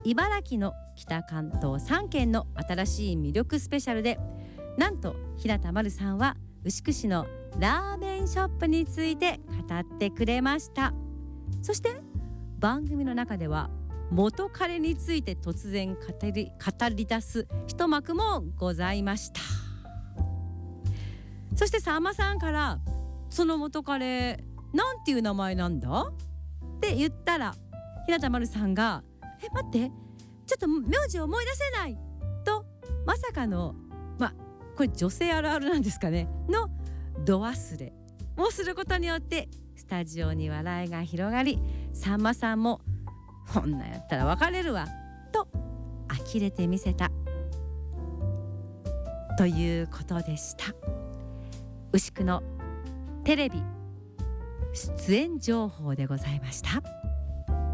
茨城の北関東3県の新しい魅力スペシャルで、なんと平田丸さんは牛久市のラーメンショップについて語ってくれました。そして番組の中では元彼について突然語り出す一幕もございました。そしてさんまさんから、その元彼なんていう名前なんだって言ったら、平田丸さんが待って、ちょっと名字を思い出せないと、まさかのこれ女性あるあるなんですかねの度忘れをすることによってスタジオに笑いが広がり、さんまさんもこんなんやったら別れるわと呆れてみせたということでした。牛久のテレビ出演情報でございました。